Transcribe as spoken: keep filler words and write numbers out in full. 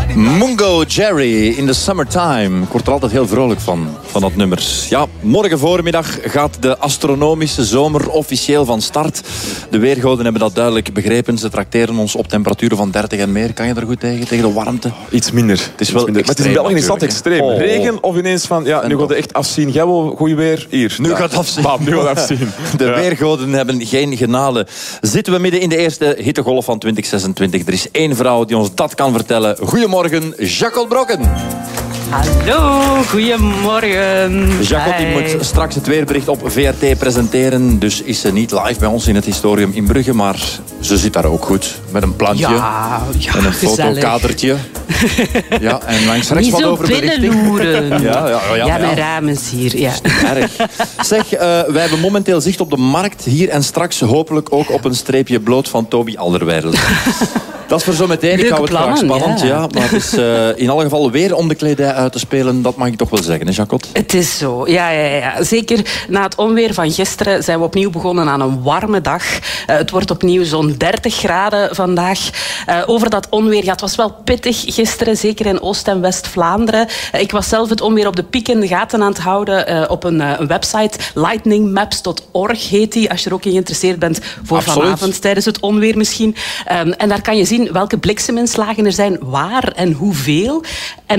Mungo Jerry in the Summertime. Ik word er altijd heel vrolijk van, van dat nummer. Ja, morgen voormiddag gaat de astronomische zomer officieel van start. De weergoden hebben dat duidelijk begrepen. Ze trakteren ons op temperaturen van dertig en meer. Kan je er goed tegen? Tegen de warmte? Iets minder. Het is wel minder. Maar het is in België is dat extreem. Oh. Regen of ineens van, ja, nu gaat het echt afzien. Jij wil goed weer hier. Nu ja. gaat het afzien. Bam, nu gaat het afzien. De ja. weergoden hebben geen genade. Zitten we midden in de eerste hittegolf van twintig zesentwintig. Er is één vrouw die ons dat kan vertellen. Goedemorgen, Jacot Brokken. Hallo, goedemorgen. Jacot die moet straks het weerbericht op V R T presenteren. Dus is ze niet live bij ons in het Historium in Brugge. Maar ze zit daar ook goed. Met een plantje. Ja, ja, en een gezellig. fotokadertje. Ja, en langs rechts Niet wat zo over belichting. binnenloeren. Ja, ja, ja, ja, ja. mijn raam is hier. Ja. Erg. Zeg, uh, wij hebben momenteel zicht op de markt. Hier en straks hopelijk ook op een streepje bloot van Toby Alderweireld. Dat is voor zo meteen. Ik Leuke hou het graag plannen, spannend. ja. Ja. Maar het is uh, in alle geval weer om de kledij uit te spelen. Dat mag ik toch wel zeggen, hè, Jacot? Het is zo, ja, ja, ja. Zeker na het onweer van gisteren zijn we opnieuw begonnen aan een warme dag. Uh, het wordt opnieuw zo'n dertig graden vandaag. Uh, over dat onweer, ja, het was wel pittig gisteren, zeker in Oost- en West-Vlaanderen. Uh, ik was zelf het onweer op de piek in de gaten aan het houden uh, op een, uh, een website. lightning maps dot org heet die, als je er ook in geïnteresseerd bent voor Absoluut. vanavond tijdens het onweer misschien. Um, en daar kan je zien welke blikseminslagen er zijn, waar en hoeveel. En